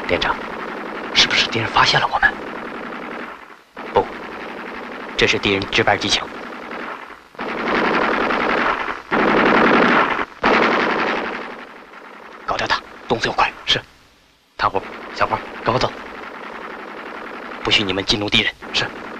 连长，是不是敌人发现了我们？不，这是敌人值班技巧。搞掉他，动作要快。是。大伙，小花，跟我走。不许你们激怒敌人。是。